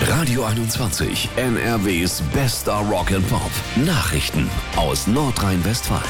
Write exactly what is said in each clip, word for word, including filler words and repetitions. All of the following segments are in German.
Radio einundzwanzig, N R Ws bester Rock and Pop. Nachrichten aus Nordrhein-Westfalen.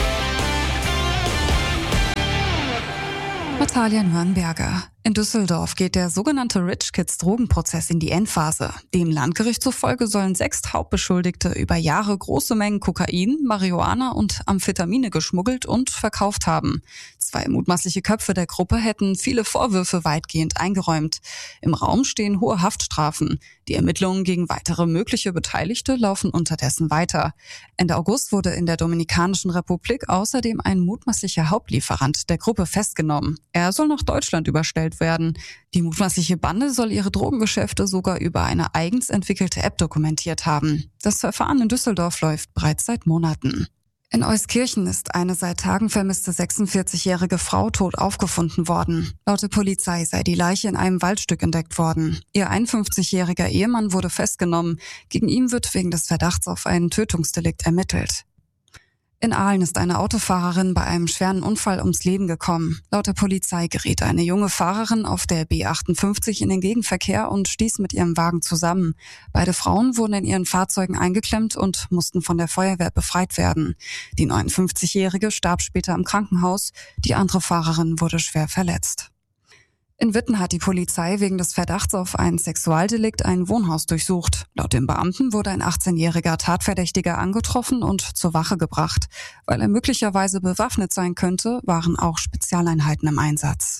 Natalia Nürnberger. In Düsseldorf geht der sogenannte Rich Kids Drogenprozess in die Endphase. Dem Landgericht zufolge sollen sechs Hauptbeschuldigte über Jahre große Mengen Kokain, Marihuana und Amphetamine geschmuggelt und verkauft haben. Zwei mutmaßliche Köpfe der Gruppe hätten viele Vorwürfe weitgehend eingeräumt. Im Raum stehen hohe Haftstrafen. Die Ermittlungen gegen weitere mögliche Beteiligte laufen unterdessen weiter. Ende August wurde in der Dominikanischen Republik außerdem ein mutmaßlicher Hauptlieferant der Gruppe festgenommen. Er soll nach Deutschland überstellt werden. Die mutmaßliche Bande soll ihre Drogengeschäfte sogar über eine eigens entwickelte App dokumentiert haben. Das Verfahren in Düsseldorf läuft bereits seit Monaten. In Euskirchen ist eine seit Tagen vermisste sechsundvierzigjährige Frau tot aufgefunden worden. Laut der Polizei sei die Leiche in einem Waldstück entdeckt worden. Ihr einundfünfzigjähriger Ehemann wurde festgenommen. Gegen ihn wird wegen des Verdachts auf einen Tötungsdelikt ermittelt. In Aalen ist eine Autofahrerin bei einem schweren Unfall ums Leben gekommen. Laut der Polizei geriet eine junge Fahrerin auf der B achtundfünfzig in den Gegenverkehr und stieß mit ihrem Wagen zusammen. Beide Frauen wurden in ihren Fahrzeugen eingeklemmt und mussten von der Feuerwehr befreit werden. Die neunundfünfzigjährige starb später im Krankenhaus. Die andere Fahrerin wurde schwer verletzt. In Witten hat die Polizei wegen des Verdachts auf ein Sexualdelikt ein Wohnhaus durchsucht. Laut den Beamten wurde ein achtzehnjähriger Tatverdächtiger angetroffen und zur Wache gebracht. Weil er möglicherweise bewaffnet sein könnte, waren auch Spezialeinheiten im Einsatz.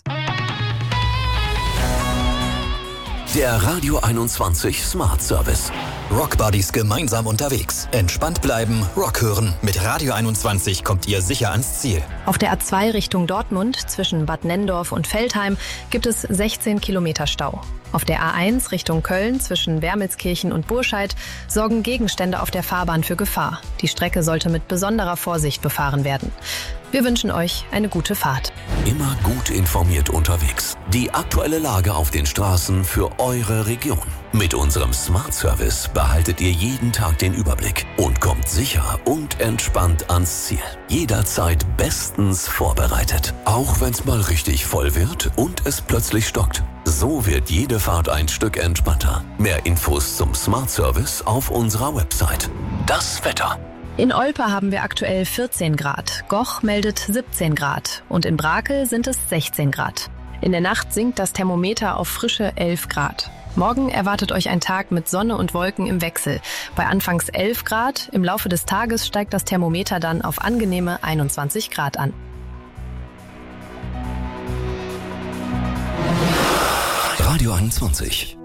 Der Radio einundzwanzig Smart Service. Rockbuddies gemeinsam unterwegs. Entspannt bleiben, Rock hören. Mit Radio einundzwanzig kommt ihr sicher ans Ziel. Auf der A zwei Richtung Dortmund zwischen Bad Nenndorf und Veltheim gibt es sechzehn Kilometer Stau. Auf der A eins Richtung Köln zwischen Wermelskirchen und Burscheid sorgen Gegenstände auf der Fahrbahn für Gefahr. Die Strecke sollte mit besonderer Vorsicht befahren werden. Wir wünschen euch eine gute Fahrt. Immer gut informiert unterwegs. Die aktuelle Lage auf den Straßen für eure Region. Mit unserem Smart Service behaltet ihr jeden Tag den Überblick und kommt sicher und entspannt ans Ziel. Jederzeit bestens vorbereitet. Auch wenn es mal richtig voll wird und es plötzlich stockt. So wird jede Fahrt ein Stück entspannter. Mehr Infos zum Smart Service auf unserer Website. Das Wetter. In Olpe haben wir aktuell vierzehn Grad, Goch meldet siebzehn Grad und in Brakel sind es sechzehn Grad. In der Nacht sinkt das Thermometer auf frische elf Grad. Morgen erwartet euch ein Tag mit Sonne und Wolken im Wechsel. Bei anfangs elf Grad, im Laufe des Tages steigt das Thermometer dann auf angenehme einundzwanzig Grad an. Radio einundzwanzig.